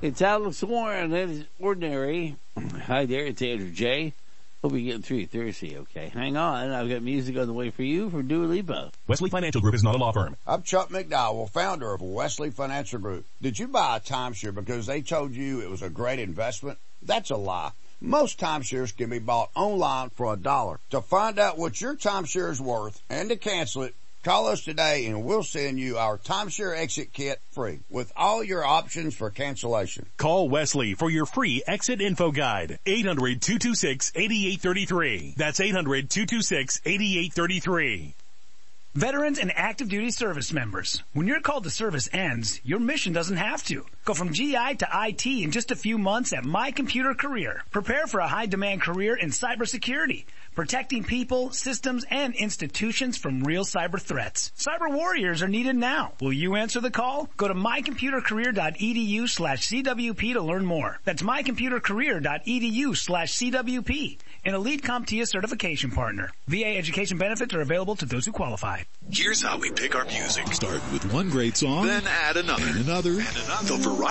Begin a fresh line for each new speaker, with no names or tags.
It's Alex Warren. That is Ordinary. Hi there, it's Andrew J. Hope you're getting through your Thursday, okay? Hang on, I've got music on the way for you from Dua Lipa.
Wesley Financial Group is not a law firm.
I'm Chuck McDowell, founder of Wesley Financial Group. Did you buy a timeshare because they told you it was a great investment? That's a lie. Most timeshares can be bought online for $1. To find out what your timeshare is worth and to cancel it, call us today and we'll send you our timeshare exit kit free with all your options for cancellation.
Call Wesley for your free exit info guide. 800-226-8833. That's 800-226-8833.
Veterans and active duty service members, when your call to service ends, your mission doesn't have to. Go from GI to IT in just a few months at My Computer Career. Prepare for a high-demand career in cybersecurity, protecting people, systems, and institutions from real cyber threats. Cyber warriors are needed now. Will you answer the call? Go to mycomputercareer.edu/CWP to learn more. That's mycomputercareer.edu/CWP. An Elite CompTIA certification partner. VA education benefits are available to those who qualify.
Here's how we pick our music.
Start with one great song,
Then add another.
and another.
The variety